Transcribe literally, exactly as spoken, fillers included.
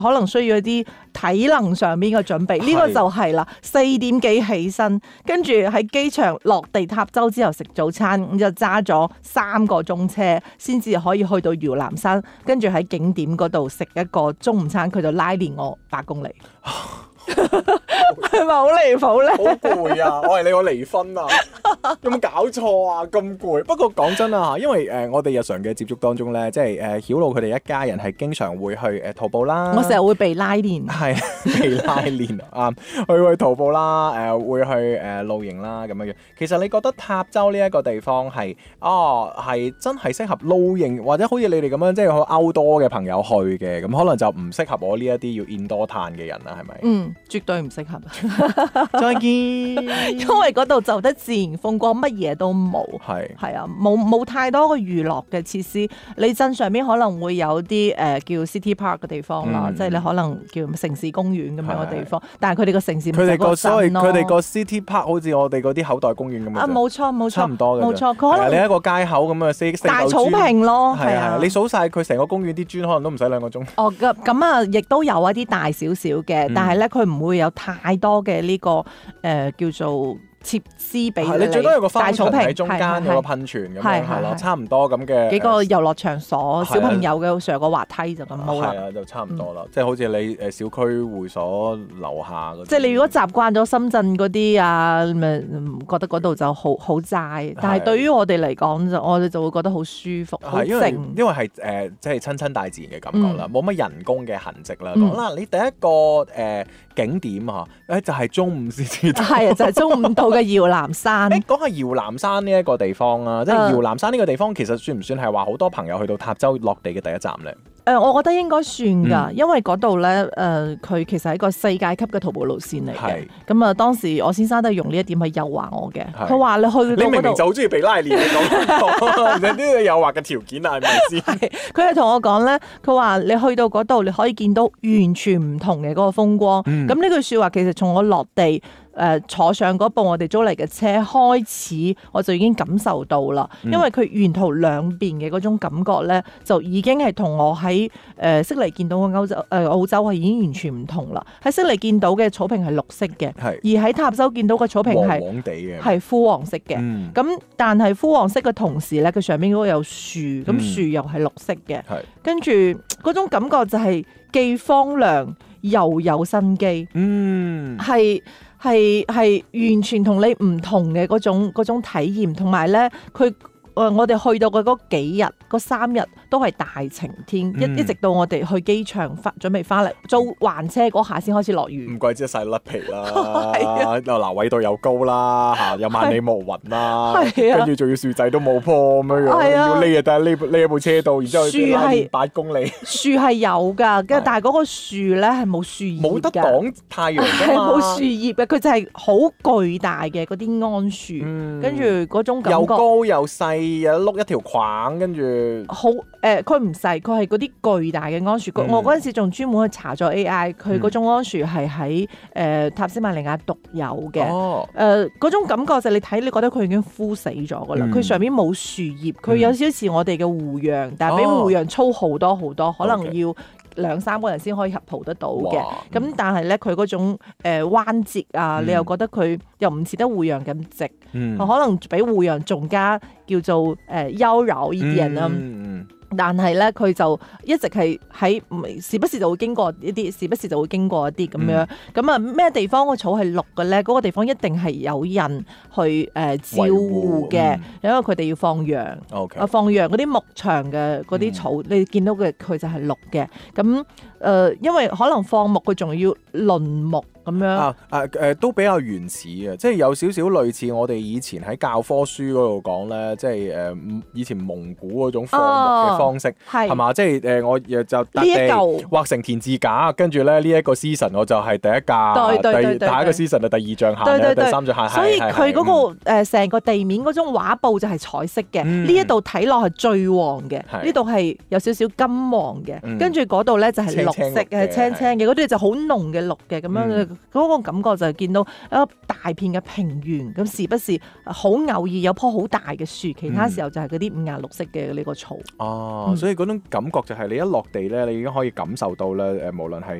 可能需要一啲體能上面嘅準備。呢、這個就係啦，四點幾起身，跟住喺機場落地塔州之後食早餐，咁就揸咗三個鐘車，先至可以去到搖籃山，跟住喺景點嗰度食一個中午餐，佢就拉練我八公里。係咪好離譜咧？ 好攰啊！我係你我離婚啊！有冇搞錯啊？咁攰。不過講真啊，因為誒、呃、我哋日常嘅接觸當中咧，即係誒曉露佢哋一家人係經常會去誒徒步啦。 我成日會被拉練， 係被拉練啊！去去徒步啦，誒、呃、會去誒、呃、露營啦咁樣樣。其實你覺得塔州呢一個地方係哦係真係適合露營，或者好似你哋咁樣即係好 outdoor 嘅朋友去嘅，咁可能就唔適合我呢一啲要 indoor 碳嘅人啦，係咪？ 嗯，絕對唔適合。 再見。 因為嗰度就得自然風光，乜嘢都冇。係係啊，冇冇太多嘅娛樂嘅設施。你鎮上邊可能會有啲誒、呃、叫 City Park 嘅地方啦，嗯、即係你可能叫城市公園咁樣嘅地方。但係佢哋個城市佢哋個所謂佢哋個 City Park 好似我哋嗰啲口袋公園咁樣。啊， 冇錯冇錯， 差唔多嘅。 冇錯，佢可能你一個街口咁啊，四四大草坪咯。係啊， 你數晒佢成個公園啲磚，可能都唔使兩個鐘。 哦，咁咁啊，亦都有一啲大少少嘅，嗯、但係咧佢唔會有太多嘅呢、這個誒、呃、叫做。設施俾你， 你最多有個大草坪喺中間，有個噴泉咁樣係咯，差唔多咁嘅幾個遊樂場所，小朋友嘅上個滑梯就咁冇啦。 係啊，就差唔多啦，即係好似你誒小區會所樓下嗰啲。 即係你如果習慣咗深圳嗰啲啊，咪覺得嗰度就好好齋。但係對於我哋嚟講就，我哋就會覺得好舒服，好靜。 因為因為係誒即係親親大自然嘅感覺啦，冇乜人工嘅痕跡啦。講啦，你第一個誒景點啊，誒就係中午先至到。係啊，就係中午到嘅搖籃山。 誒講下搖籃山呢一個地方啊，即係搖籃山呢個地方其實算唔算係話好多朋友去到塔州落地嘅第一站咧？ 誒、呃，我覺得應該算㗎，嗯、因為嗰度咧誒，佢、呃、其實係一個世界級嘅徒步路線嚟嘅。咁啊是，當時我先生都係用呢一點去誘惑我嘅。佢話是你去到嗰度， 你明明就好中意被拉練嘅講，你呢個誘惑嘅條件啊，係咪先？ 佢係同我講咧，佢話你去到嗰度，你可以見到完全唔同嘅嗰個風光。咁呢、嗯、句説話其實從我落地。誒、呃、坐上嗰部我哋租嚟嘅車開始，我就已經感受到啦。因為佢沿途兩邊嘅嗰種感覺咧，就已經係同我喺誒悉尼見到嘅歐洲誒、呃、澳洲係已經完全唔同啦。喺悉尼見到嘅草坪係綠色嘅，是而喺塔州見到嘅草坪係黃黃地嘅，係枯黃色嘅。咁、嗯、但係枯黃色嘅同時咧，佢上面嗰個有樹，咁樹又係綠色嘅。是跟住嗰種感覺就係既荒涼又有生機。嗯，係。係係完全同你唔同嘅嗰種嗰種體驗，同埋咧佢。誒，我哋去到嘅嗰幾日、嗰三日都係大晴天，一、嗯、一直到我哋去機場翻，準備翻嚟租還車嗰下先開始落雨。 唔怪之晒甩皮啦，又嗱緯度又高啦，嚇又萬里無雲啦，跟住仲要樹仔都冇棵咁樣樣，要匿啊！但係匿匿喺部車度，然之後拉完八公里。樹係有㗎，跟住但係嗰個樹咧係冇樹葉，冇得擋太陽㗎嘛，冇樹葉嘅，佢就係好巨大嘅嗰啲桉樹，跟住嗰種感覺又高又細。有碌一條框，跟住好誒，佢唔細，佢係嗰啲巨大嘅桉樹。嗯、我嗰陣時仲專門去查咗 A I， 佢嗰種桉樹係喺誒塔斯馬尼亞獨有嘅。誒嗰、哦呃、種感覺就係你睇，你覺得佢已經枯死咗噶啦。佢、嗯、上面冇樹葉，佢有少少似我哋嘅湖楊，嗯、但係比湖楊粗好多好多，哦、可能要兩三個人先可以合抱得到嘅。咁哇但係咧，佢嗰種誒彎折啊，嗯、你又覺得佢又唔似得湖楊咁直，嗯、可能比湖楊仲加叫做誒妖嬈一點啦。嗯、但係咧，佢就一直係喺時不時就會經過一啲，時不時就會經過一啲咁樣。咁啊、嗯，咩地方個草係綠嘅咧？嗰、嗰個地方一定係有人去誒、呃、照顧嘅，嗯、因為佢哋要放羊。啊 Okay. 放羊嗰啲牧場嘅嗰啲草，嗯、你見到嘅佢就係綠嘅。咁誒、呃，因為可能放牧佢仲要輪牧。咁樣啊啊誒、呃、都比較原始嘅，即係有少少類似我哋以前喺教科書嗰度講咧，即係誒、呃、以前蒙古嗰種放牧嘅方式，係嘛、哦？即係誒、呃、我亦就笪地畫成田字架，跟住咧呢一個 season 我就係第一架，對對對對對下一個 season 就第二象限，對對對第三象限，所以佢嗰、那個誒成、嗯呃、個地面嗰種畫布就係彩色嘅，呢一度睇落係最黃嘅，呢度係有少少金黃嘅，嗯、跟住嗰度咧就係綠色嘅青青嘅，嗰啲就好濃嘅綠嘅咁樣。嗯嗰個感覺就係見到一個大片嘅平原，咁時不時好偶爾有棵好大嘅樹，其他時候就係嗰啲五顏六色嘅呢個草。 哦，所以嗰種感覺就係你一落地咧，你已經可以感受到咧，誒，無論係